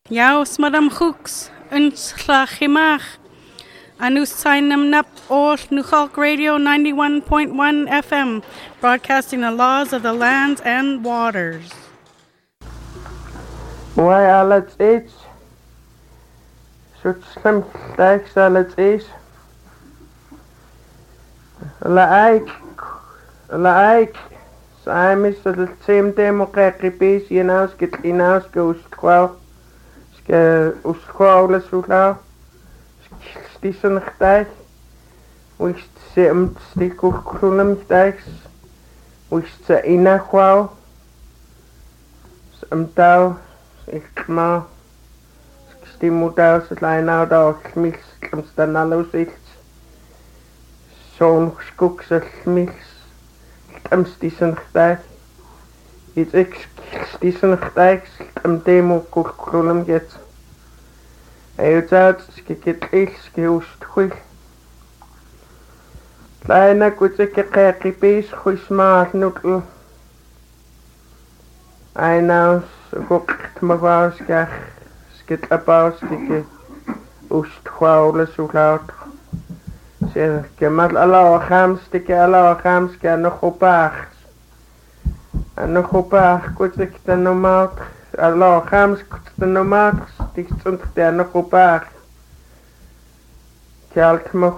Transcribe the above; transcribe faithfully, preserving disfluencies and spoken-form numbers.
Jaus madam Hooks, uns slachimach. Anus Sainam Nap Ol Nuchalk Radio ninety-one point one F M, broadcasting the laws of the lands and waters. Why alles is? Such slim stacks alles is. Like, like, I'm Mister the same democratic you know, skit in house goes twelve. Uscholes ulau, stissen chdaich, wist se am stikul krunam chdaich, wist se ina chwal, am dau, ich ma, stimu dau, se lain au dau, chmils, am stan alau sichts, son skuk se chmils, am stissen chdaich, It's ex stissen chdaich, am demo kul krunam jetzt. Eeuwzaad, skikitlich, skihoostchwich. Kleina kutsike kekipis, chwismaat nukl. Einaus, gukt mavaus, skach, skitlabaus, skike oostchwaules, zo laut. Zeg, gemat alawacham, stike alawacham, ska nog opaag. En nog opaag, kutsik de normaal. Allah khams kutna nomax tiksunt der noch obar kalt mo